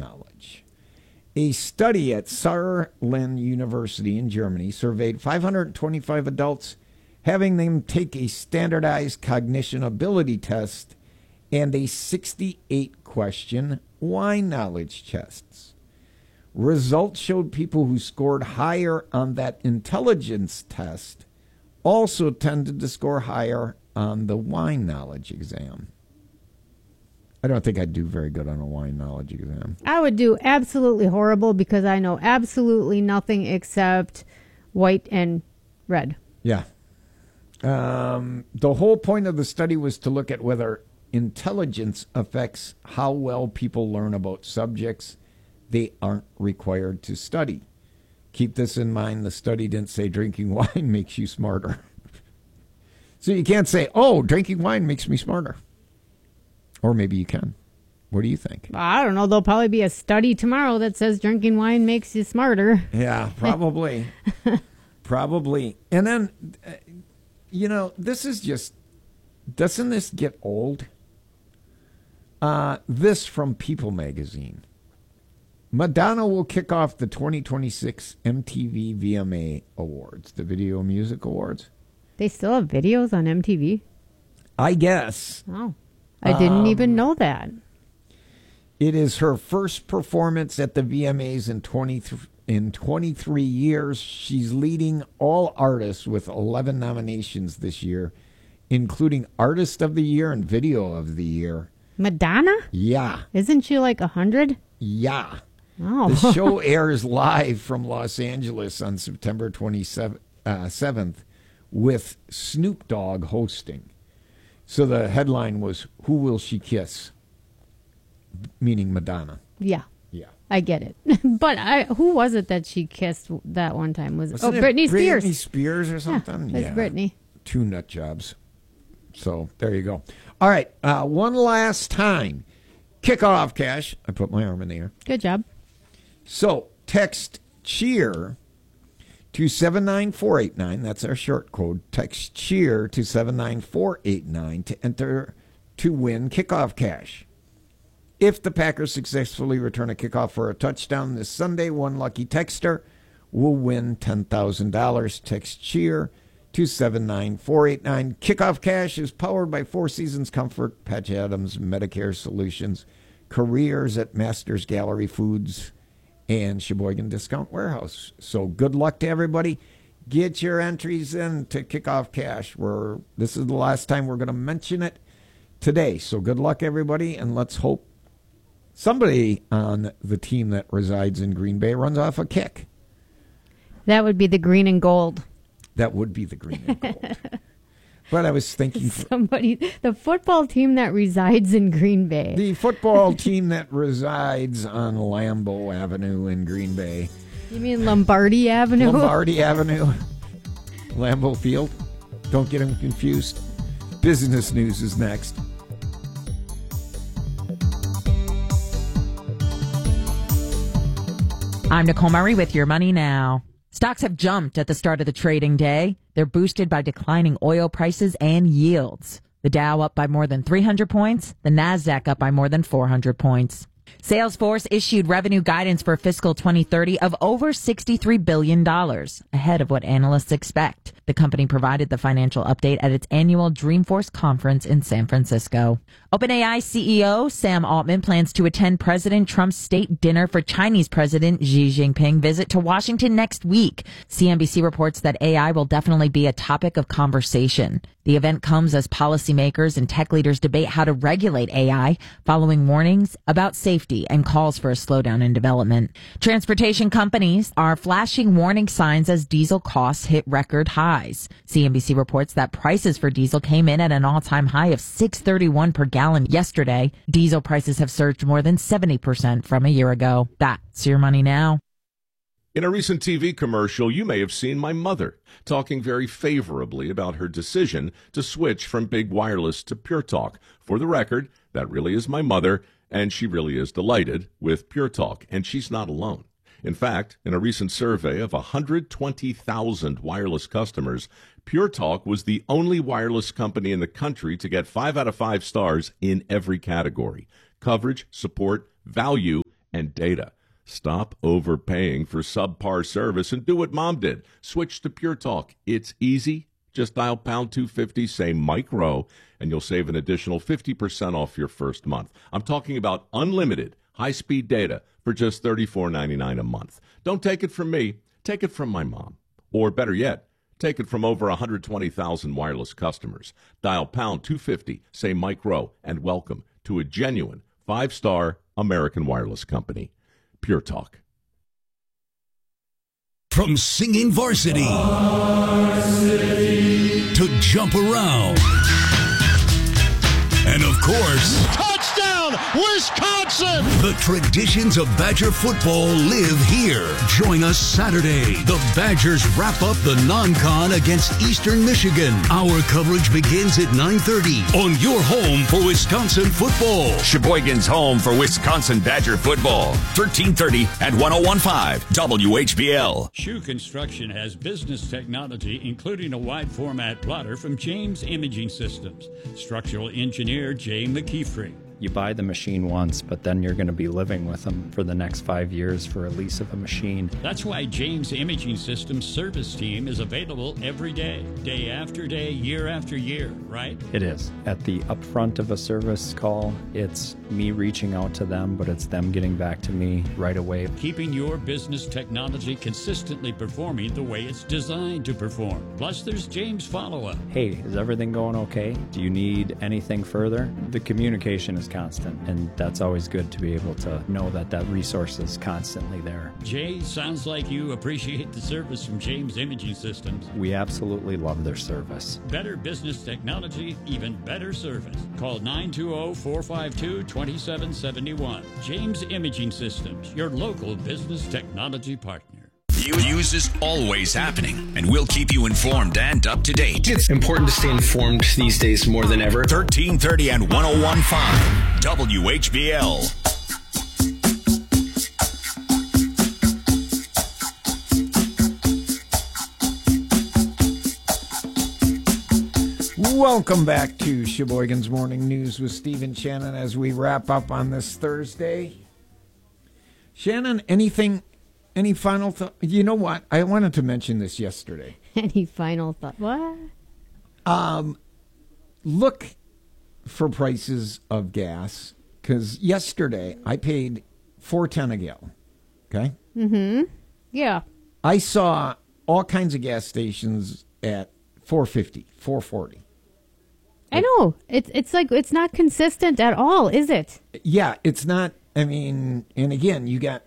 knowledge. A study at Saarland University in Germany surveyed 525 adults, having them take a standardized cognition ability test and a 68-question wine knowledge tests. Results showed people who scored higher on that intelligence test also tended to score higher on the wine knowledge exam. I don't think I'd do very good on a wine knowledge exam. I would do absolutely horrible because I know absolutely nothing except white and red. Yeah. The whole point of the study was to look at whether intelligence affects how well people learn about subjects they aren't required to study. Keep this in mind. The study didn't say drinking wine makes you smarter. So you can't say, oh, drinking wine makes me smarter. Or maybe you can. What do you think? I don't know. There'll probably be a study tomorrow that says drinking wine makes you smarter. Yeah, probably. Probably. And then, this is just, doesn't this get old? This from People magazine. Madonna will kick off the 2026 MTV VMA Awards, the Video Music Awards. They still have videos on MTV? I guess. Oh, I didn't even know that. It is her first performance at the VMAs in 23 years. She's leading all artists with 11 nominations this year, including Artist of the Year and Video of the Year. Madonna? Yeah. Isn't she like 100? Yeah. Oh. The show airs live from Los Angeles on September 27th with Snoop Dogg hosting. So the headline was, Who Will She Kiss? Meaning Madonna. Yeah. Yeah. I get it. But who was it that she kissed that one time? Wasn't it Britney Spears. Britney Spears or something? Yeah, it's Britney. 2 nut jobs. So there you go. All right. One last time. Kickoff cash. I put my arm in the air. Good job. So text CHEER to 79489. That's our short code. Text CHEER to 79489 to enter to win kickoff cash. If the Packers successfully return a kickoff for a touchdown this Sunday, one lucky texter will win $10,000. Text CHEER to 79489. Kickoff cash is powered by Four Seasons Comfort, Patch Adams, Medicare Solutions, careers at Masters Gallery Foods, and Sheboygan Discount Warehouse. So good luck to everybody. Get your entries in to Kickoff Cash. This is the last time we're going to mention it today. So good luck, everybody, and let's hope somebody on the team that resides in Green Bay runs off a kick. That would be the green and gold. That would be the green and gold. But I was thinking... the football team that resides in Green Bay. The football team that resides on Lambeau Avenue in Green Bay. You mean Lombardi Avenue? Lombardi Avenue. Lambeau Field. Don't get them confused. Business news is next. I'm Nicole Murray with Your Money Now. Stocks have jumped at the start of the trading day. They're boosted by declining oil prices and yields. The Dow up by more than 300 points, the Nasdaq up by more than 400 points. Salesforce issued revenue guidance for fiscal 2030 of over $63 billion, ahead of what analysts expect. The company provided the financial update at its annual Dreamforce conference in San Francisco. OpenAI CEO Sam Altman plans to attend President Trump's state dinner for Chinese President Xi Jinping visit to Washington next week. CNBC reports that AI will definitely be a topic of conversation. The event comes as policymakers and tech leaders debate how to regulate AI, following warnings about safety and calls for a slowdown in development. Transportation companies are flashing warning signs as diesel costs hit record highs. CNBC reports that prices for diesel came in at an all-time high of $6.31 per gallon yesterday. Diesel prices have surged more than 70% from a year ago. That's Your Money Now. In a recent TV commercial, you may have seen my mother talking very favorably about her decision to switch from Big Wireless to Pure Talk. For the record, that really is my mother, and she really is delighted with Pure Talk, and she's not alone. In fact, in a recent survey of 120,000 wireless customers, Pure Talk was the only wireless company in the country to get 5 out of 5 stars in every category: coverage, support, value, and data. Stop overpaying for subpar service and do what Mom did. Switch to Pure Talk. It's easy. Just dial pound 250, say Mike Rowe, and you'll save an additional 50% off your first month. I'm talking about unlimited high-speed data for just $34.99 a month. Don't take it from me. Take it from my mom. Or better yet, take it from over 120,000 wireless customers. Dial pound 250, say Mike Rowe, and welcome to a genuine 5-star American wireless company. Pure Talk. From singing varsity to jump around, and of course, touchdown, Wisconsin! The traditions of Badger football live here. Join us Saturday. The Badgers wrap up the non-con against Eastern Michigan. Our coverage begins at 9:30 on your home for Wisconsin football. Sheboygan's home for Wisconsin Badger football. 1330 and 1015 WHBL. Shoe Construction has business technology, including a wide format plotter from James Imaging Systems. Structural engineer Jay McKeefrey. You buy the machine once, but then you're going to be living with them for the next 5 years for a lease of a machine. That's why James Imaging Systems service team is available every day, day after day, year after year, right? It is. At the upfront of a service call, it's me reaching out to them, but it's them getting back to me right away. Keeping your business technology consistently performing the way it's designed to perform. Plus, there's James follow-up. Hey, is everything going okay? Do you need anything further? The communication is constant, and that's always good to be able to know that that resource is constantly there. Jay, sounds like you appreciate the service from James Imaging Systems. We absolutely love their service. Better business technology, even better service. Call 920-452-2771. James Imaging Systems, your local business technology partner. News is always happening, and we'll keep you informed and up to date. It's important to stay informed these days more than ever. 1330 and 1015 WHBL. Welcome back to Sheboygan's Morning News with Steve and Shannon as we wrap up on this Thursday. Shannon, any final thought? You know what? I wanted to mention this yesterday. Any final thought? What? Look for prices of gas, because yesterday I paid $4.10 a gallon. Okay? Mm-hmm. Yeah. I saw all kinds of gas stations at $4.50, $4.40. I know. It's like it's not consistent at all, is it? Yeah, it's not. I mean, and again, you got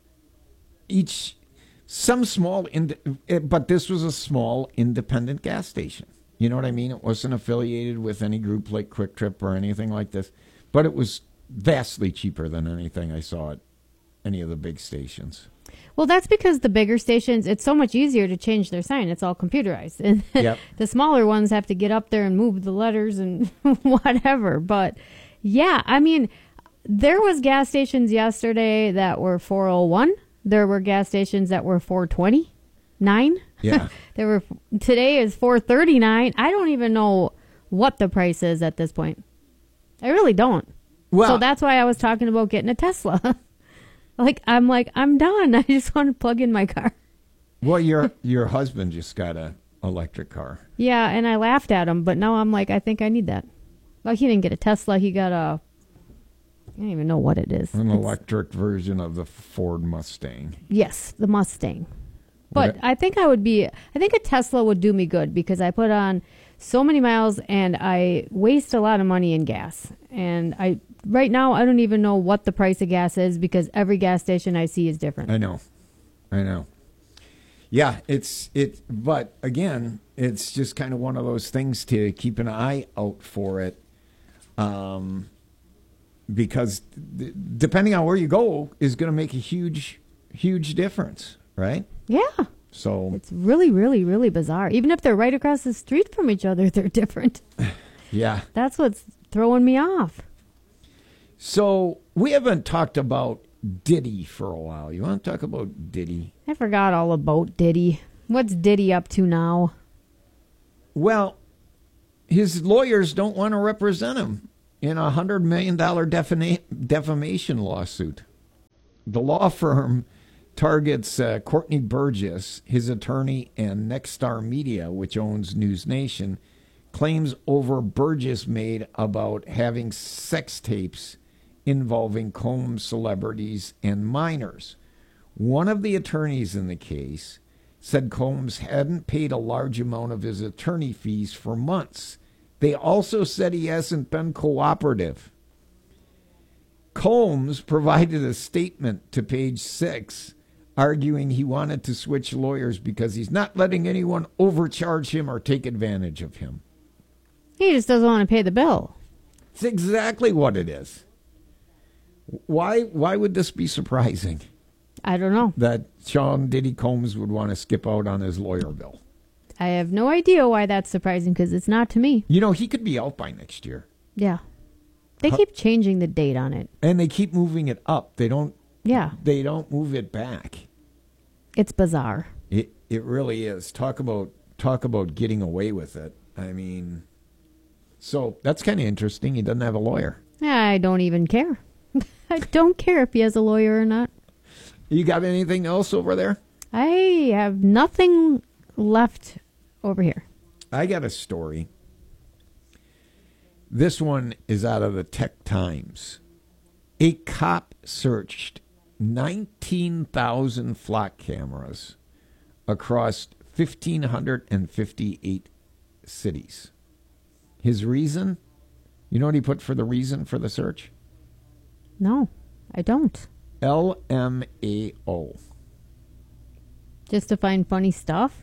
some small, but this was a small independent gas station. You know what I mean? It wasn't affiliated with any group like Quick Trip or anything like this, but it was vastly cheaper than anything I saw at any of the big stations. Well, that's because the bigger stations, it's so much easier to change their sign. It's all computerized. And Yep. The smaller ones have to get up there and move the letters and whatever. But yeah, I mean, there was gas stations yesterday that were $4.01. There were gas stations that were $4.29. Yeah. Today is $4.39. I don't even know what the price is at this point. I really don't. Well, so that's why I was talking about getting a Tesla. I'm done. I just want to plug in my car. Well, your husband just got a electric car. Yeah, and I laughed at him, but now I'm like, I think I need that. Well, he didn't get a Tesla. He got I don't even know what it is. An electric version of the Ford Mustang. Yes, the Mustang. But I think a Tesla would do me good because I put on so many miles and I waste a lot of money in gas. And right now I don't even know what the price of gas is because every gas station I see is different. I know. Yeah, but again, it's just kind of one of those things to keep an eye out for it. Because depending on where you go is going to make a huge, huge difference, right? Yeah. So it's really, really, really bizarre. Even if they're right across the street from each other, they're different. Yeah. That's what's throwing me off. So we haven't talked about Diddy for a while. You want to talk about Diddy? I forgot all about Diddy. What's Diddy up to now? Well, his lawyers don't want to represent him in a $100 million defamation lawsuit. The law firm targets Courtney Burgess, his attorney, and Nexstar Media, which owns News Nation, claims over Burgess made about having sex tapes involving Combs celebrities and minors. One of the attorneys in the case said Combs hadn't paid a large amount of his attorney fees for months. They also said he hasn't been cooperative. Combs provided a statement to Page 6 arguing he wanted to switch lawyers because he's not letting anyone overcharge him or take advantage of him. He just doesn't want to pay the bill. It's exactly what it is. Why would this be surprising? I don't know. That Sean Diddy Combs would want to skip out on his lawyer bill. I have no idea why that's surprising because it's not to me. You know, he could be out by next year. Yeah. They keep changing the date on it. And they keep moving it up. They don't move it back. It's bizarre. It really is. Talk about getting away with it. I mean, so that's kind of interesting. He doesn't have a lawyer. I don't even care. I don't care if he has a lawyer or not. You got anything else over there? I have nothing left over here. I got a story. This one is out of the Tech Times. A cop searched 19,000 flock cameras across 1,558 cities. His reason? You know what he put for the reason for the search? No, I don't. LMAO. Just to find funny stuff?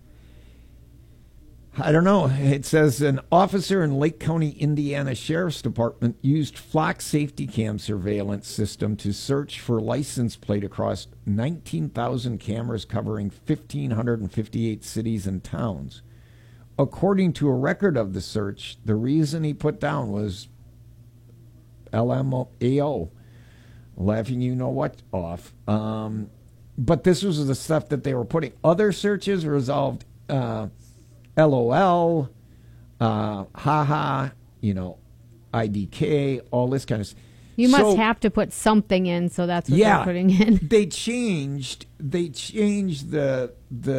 I don't know. It says an officer in Lake County, Indiana Sheriff's Department used flock safety cam surveillance system to search for license plate across 19,000 cameras covering 1,558 cities and towns. According to a record of the search, the reason he put down was LMAO. Laughing you know what off. But this was the stuff that they were putting. Other searches resolved LOL, haha, IDK, all this kind of stuff. You must have to put something in, so that's what they're putting in. They changed the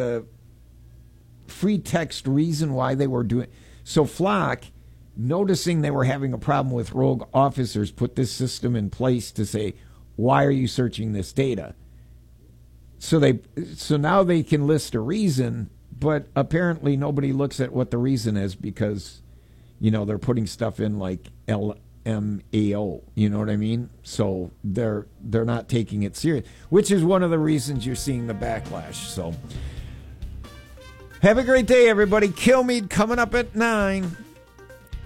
free text reason why they were doing. So Flock, noticing they were having a problem with rogue officers, put this system in place to say, why are you searching this data? So now they can list a reason, but apparently nobody looks at what the reason is because, they're putting stuff in like LMAO. You know what I mean? So they're not taking it serious, which is one of the reasons you're seeing the backlash. So have a great day, everybody. Kilmeade coming up at 9.